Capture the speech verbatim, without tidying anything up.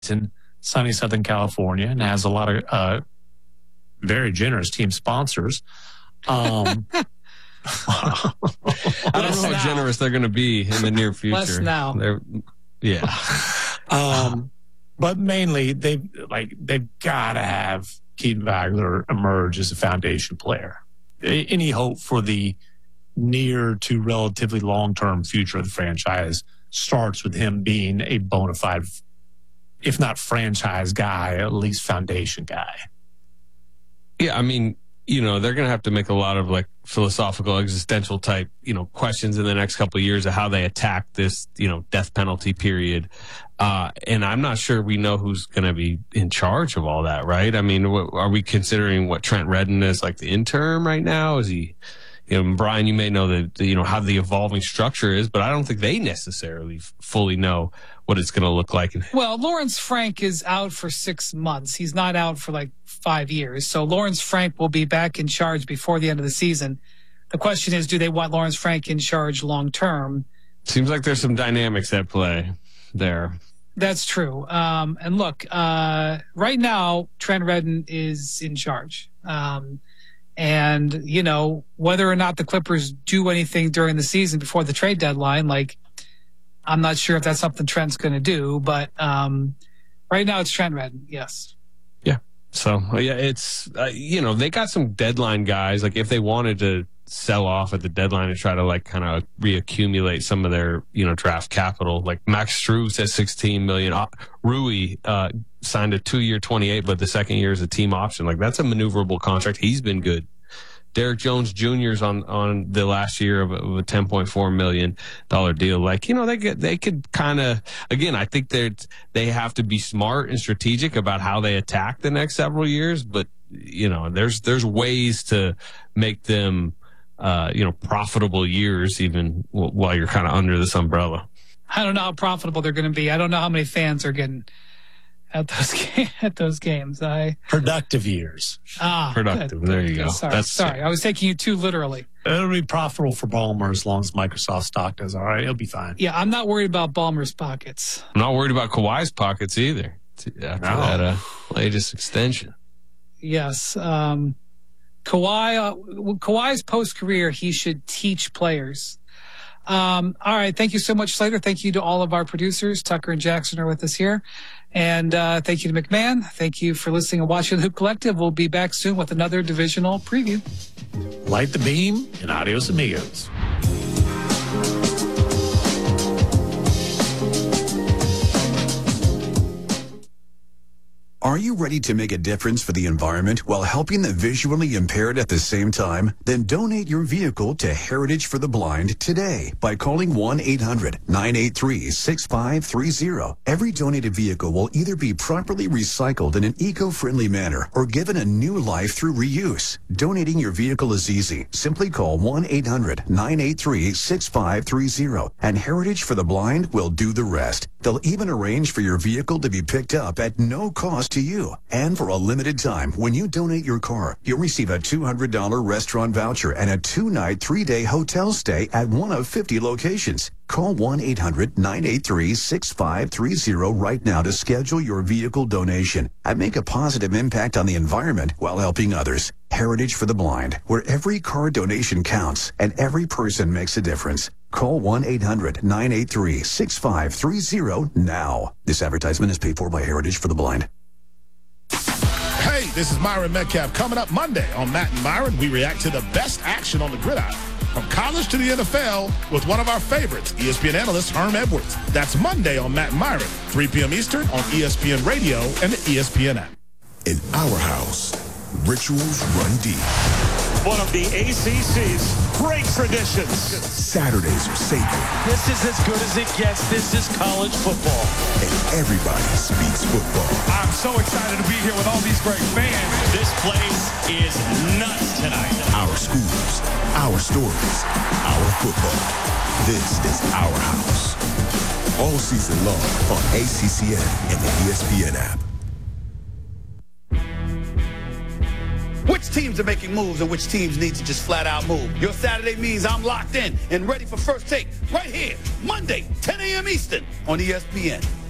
in sunny Southern California and has a lot of uh, very generous team sponsors. Um, I don't know how now. generous they're going to be in the near future. Less now. They're, yeah. um, but mainly they've like they've got to have Keaton Wagler emerge as a foundation player. Any hope for the near to relatively long-term future of the franchise starts with him being a bona fide, if not franchise guy, at least foundation guy. Yeah, I mean, you know, they're going to have to make a lot of like philosophical, existential type, you know, questions in the next couple of years of how they attack this, you know, death penalty period. Uh, and I'm not sure we know who's going to be in charge of all that, right? I mean, what, are we considering what Trent Redden is like the interim right now? Is he, you know, Brian, you may know that, you know, how the evolving structure is, but I don't think they necessarily f- fully know what it's going to look like. Well, Lawrence Frank is out for six months. He's not out for like five years. So Lawrence Frank will be back in charge before the end of the season. The question is, do they want Lawrence Frank in charge long term? Seems like there's some dynamics at play there. That's true. Um, and look, uh, right now, Trent Redden is in charge. Um, and, you know, whether or not the Clippers do anything during the season before the trade deadline, like, I'm not sure if that's something Trent's going to do, but um, right now it's Trent Redden, yes. Yeah. So, yeah, it's, uh, you know, they got some deadline guys. Like, if they wanted to sell off at the deadline and try to, like, kind of reaccumulate some of their, you know, draft capital, like Max Strus at sixteen million dollars. Uh, Rui uh, signed a two-year twenty-eight, but the second year is a team option. Like, that's a maneuverable contract. He's been good. Derek Jones Junior's on, on the last year of a, of a ten point four million dollars deal. Like, you know, they get, they could kind of, again, I think they they have to be smart and strategic about how they attack the next several years. But, you know, there's, there's ways to make them, uh, you know, profitable years even w- while you're kind of under this umbrella. I don't know how profitable they're going to be. I don't know how many fans are getting at those at those games. I Productive years. ah Productive. good, There good, you good. go. Sorry, That's sorry. I was taking you too literally. It'll be profitable for Ballmer as long as Microsoft stock does all right. It'll be fine. Yeah, I'm not worried about Ballmer's pockets. I'm not worried about Kawhi's pockets either after No. that uh, latest extension. Yes, um, Kawhi. Uh, Kawhi's post career, he should teach players. Um, all right. Thank you so much, Slater. Thank you to all of our producers. Tucker and Jackson are with us here. And uh, thank you to McMahon. Thank you for listening and watching the Hoop Collective. We'll be back soon with another divisional preview. Light the beam and adios amigos. Are you ready to make a difference for the environment while helping the visually impaired at the same time? Then donate your vehicle to Heritage for the Blind today by calling one eight hundred nine eight three six five three zero. Every donated vehicle will either be properly recycled in an eco-friendly manner or given a new life through reuse. Donating your vehicle is easy. Simply call one eight hundred nine eight three six five three zero and Heritage for the Blind will do the rest. They'll even arrange for your vehicle to be picked up at no cost to you. And for a limited time, when you donate your car, you'll receive a two hundred dollars restaurant voucher and a two-night, three-day hotel stay at one of fifty locations. Call one eight hundred nine eight three six five three zero right now to schedule your vehicle donation and make a positive impact on the environment while helping others. Heritage for the Blind, where every car donation counts and every person makes a difference. Call one eight hundred nine eight three six five three zero now. This advertisement is paid for by Heritage for the Blind. Hey, this is Myron Metcalf. Coming up Monday on Matt and Myron, we react to the best action on the gridiron, from college to the N F L, with one of our favorites, E S P N analyst Herm Edwards. That's Monday on Matt and Myron, three p.m. Eastern on E S P N Radio and the E S P N app. In our house, rituals run deep. One of the A C C's great traditions. Saturdays are sacred. This is as good as it gets. This is college football. And everybody speaks football. I'm so excited to be here with all these great fans. This place is nuts tonight. Our schools, our stories, our football. This is our house. All season long on A C C N and the E S P N app. Which teams are making moves and which teams need to just flat out move? Your Saturday means I'm locked in and ready for First Take right here, Monday, ten a.m. Eastern on E S P N.